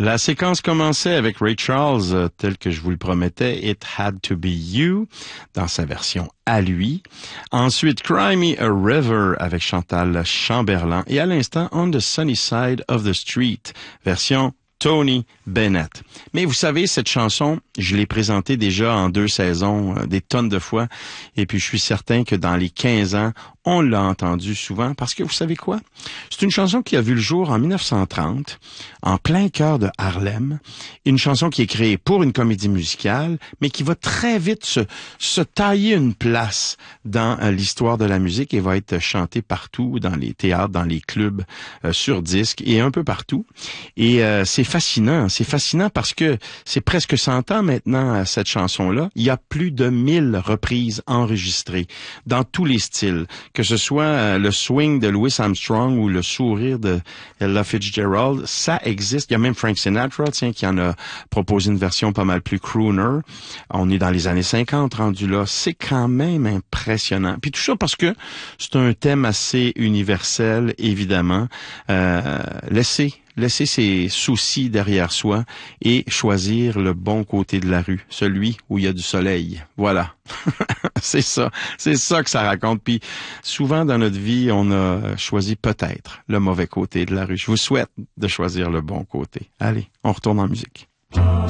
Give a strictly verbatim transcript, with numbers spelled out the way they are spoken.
La séquence commençait avec Ray Charles, euh, tel que je vous le promettais, It Had to Be You, dans sa version à lui. Ensuite, Cry Me a River avec Chantal Chamberlain. Et à l'instant, On the Sunny Side of the Street, version Tony Bennett. Mais vous savez, cette chanson, je l'ai présentée déjà en deux saisons, euh, des tonnes de fois. Et puis, je suis certain que dans les quinze ans, on l'a entendue souvent parce que vous savez quoi? C'est une chanson qui a vu le jour en dix-neuf cent trente, en plein cœur de Harlem. Une chanson qui est créée pour une comédie musicale, mais qui va très vite se, se tailler une place dans euh, l'histoire de la musique et va être chantée partout, dans les théâtres, dans les clubs, euh, sur disque et un peu partout. Et euh, c'est fascinant, c'est fascinant parce que c'est presque cent ans maintenant, cette chanson-là. Il y a plus de mille reprises enregistrées dans tous les styles, que ce soit le swing de Louis Armstrong ou le sourire de Ella Fitzgerald, ça existe. Il y a même Frank Sinatra, tiens, qui en a proposé une version pas mal plus crooner. On est dans les années cinquante rendu là. C'est quand même impressionnant. Puis tout ça parce que c'est un thème assez universel, évidemment. Euh, laissez Laisser ses soucis derrière soi et choisir le bon côté de la rue, celui où il y a du soleil. Voilà. C'est ça. C'est ça que ça raconte. Puis souvent dans notre vie, on a choisi peut-être le mauvais côté de la rue. Je vous souhaite de choisir le bon côté. Allez, on retourne en musique.